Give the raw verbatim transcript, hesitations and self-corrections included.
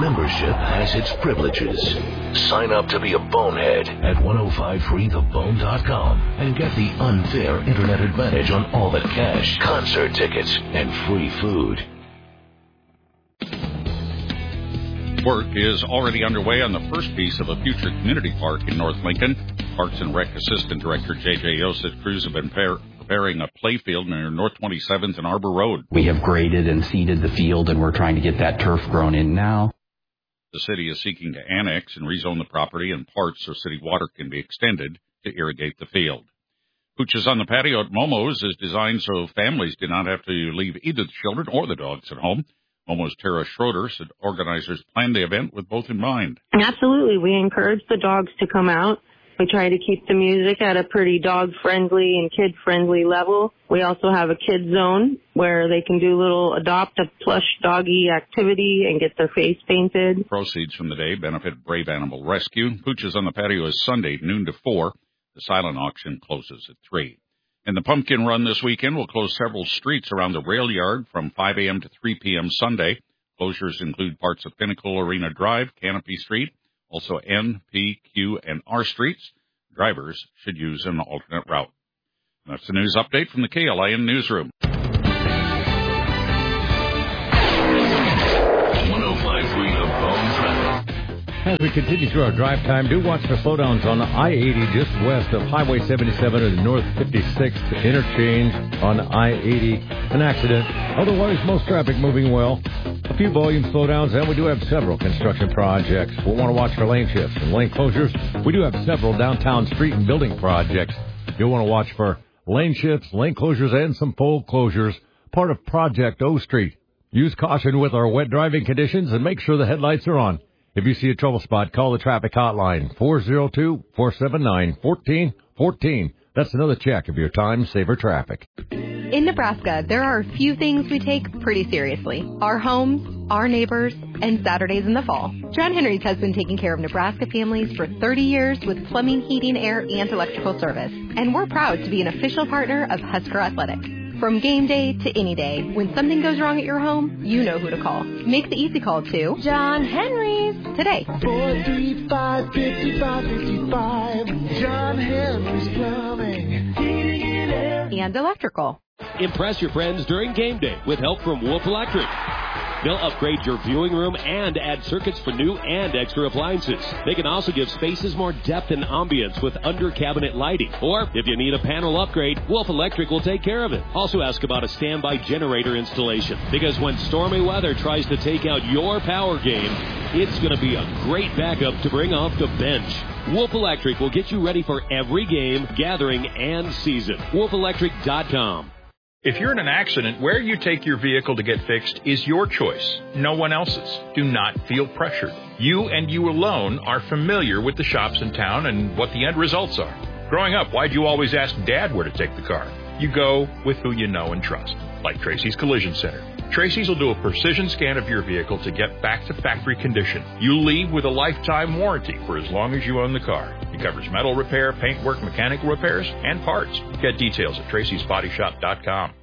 Membership has its privileges. Sign up to be a bonehead at ten five three the bone dot com and get the unfair internet advantage on all the cash, concert tickets, and free food. Work is already underway on the first piece of a future community park in North Lincoln. Parks and Rec Assistant Director J J Yosef crews have been par- preparing a playfield near North twenty-seventh and Arbor Road. We have graded and seeded the field, and we're trying to get that turf grown in now. The city is seeking to annex and rezone the property and parts so city water can be extended to irrigate the field. Pooches on the Patio at Momo's is designed so families do not have to leave either the children or the dogs at home. Momo's Tara Schroeder said organizers planned the event with both in mind. Absolutely. We encourage the dogs to come out. We try to keep the music at a pretty dog-friendly and kid-friendly level. We also have a kid zone where they can do little adopt a plush doggy activity and get their face painted. Proceeds from the day benefit Brave Animal Rescue. Pooches on the Patio is Sunday, noon to four. The silent auction closes at three. And the Pumpkin Run this weekend will close several streets around the rail yard from five a.m. to three p.m. Sunday. Closures include parts of Pinnacle Arena Drive, Canopy Street, also N, P, Q, and R streets. Drivers should use an alternate route. And that's the news update from the K L I N Newsroom. ten five three The Bone Traffic. As we continue through our drive time, do watch for slowdowns on I eighty just west of Highway seventy-seven and North fifty-sixth interchange on I eighty. An accident. Otherwise, most traffic moving well. A few volume slowdowns, and we do have several construction projects. We'll want to watch for lane shifts and lane closures. We do have several downtown street and building projects. You'll want to watch for lane shifts, lane closures, and some pole closures, part of Project O Street. Use caution with our wet driving conditions and make sure the headlights are on. If you see a trouble spot, call the traffic hotline, four oh two, four seven nine, one four one four. That's another check of your time saver traffic. In Nebraska, there are a few things we take pretty seriously. Our homes, our neighbors, and Saturdays in the fall. John Henry's has been taking care of Nebraska families for thirty years with plumbing, heating, air, and electrical service. And we're proud to be an official partner of Husker Athletic. From game day to any day, when something goes wrong at your home, you know who to call. Make the easy call to John Henry's today. four three five, five five five five. John Henry's Plumbing, Heating and Air, and Electrical. Impress your friends during game day with help from Wolf Electric. They'll upgrade your viewing room and add circuits for new and extra appliances. They can also give spaces more depth and ambience with under-cabinet lighting. Or, if you need a panel upgrade, Wolf Electric will take care of it. Also ask about a standby generator installation, because when stormy weather tries to take out your power game, it's going to be a great backup to bring off the bench. Wolf Electric will get you ready for every game, gathering, and season. wolf electric dot com. If you're in an accident, where you take your vehicle to get fixed is your choice, no one else's. Do not feel pressured. You and you alone are familiar with the shops in town and what the end results are. Growing up, why'd you always ask Dad where to take the car? You go with who you know and trust, like Tracy's Collision Center. Tracy's will do a precision scan of your vehicle to get back to factory condition. You leave with a lifetime warranty for as long as you own the car. It covers metal repair, paintwork, mechanical repairs, and parts. Get details at tracys body shop dot com.